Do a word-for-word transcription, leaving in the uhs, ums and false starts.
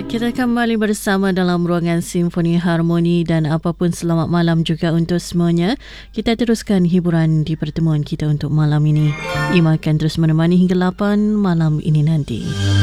kita kembali bersama dalam ruangan Simfoni Harmoni dan apapun selamat malam juga untuk semuanya. Kita teruskan hiburan di pertemuan kita untuk malam ini. Ima akan terus menemani hingga lapan malam ini nanti.